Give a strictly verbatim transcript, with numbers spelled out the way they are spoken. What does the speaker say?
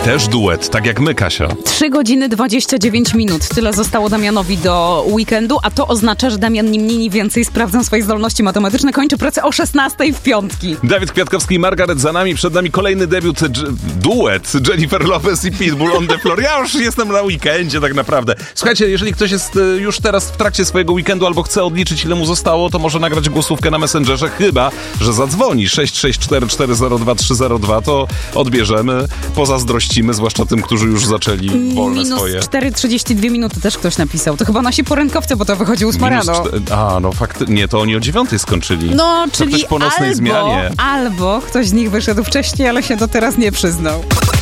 Też duet, tak jak my, Kasia. trzy godziny dwadzieścia dziewięć minut. Tyle zostało Damianowi do weekendu, a to oznacza, że Damian ni mniej, ni więcej, sprawdzam swoje zdolności matematyczne, kończy pracę o szesnastej w piątki. Dawid Kwiatkowski i Margaret za nami. Przed nami kolejny debiut, dż- duet Jennifer Lopez i Pitbull on the floor. Ja już jestem na weekendzie tak naprawdę. Słuchajcie, jeżeli ktoś jest już teraz w trakcie swojego weekendu albo chce odliczyć, ile mu zostało, to może nagrać głosówkę na Messengerze, chyba że zadzwoni sześć sześć cztery cztery zero dwa trzy zero dwa, to odbierzemy, pozazdrościmy, zwłaszcza tym, którzy już zaczęli wolne Minus swoje. cztery trzydzieści dwie minuty też ktoś napisał. To chyba nasi porękowcy, bo to wychodzi ósma rano. Czte- A, no faktycznie, nie, to oni o dziewiątej skończyli. No, to czyli ktoś po nocnej albo, zmianie. albo ktoś z nich wyszedł wcześniej, ale się do teraz nie przyznał.